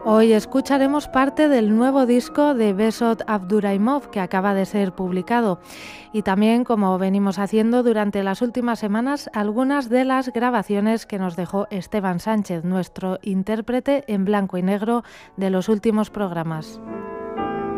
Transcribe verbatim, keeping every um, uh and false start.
Hoy escucharemos parte del nuevo disco de Behzod Abduraimov que acaba de ser publicado y también, como venimos haciendo durante las últimas semanas, algunas de las grabaciones que nos dejó Esteban Sánchez, nuestro intérprete en blanco y negro de los últimos programas.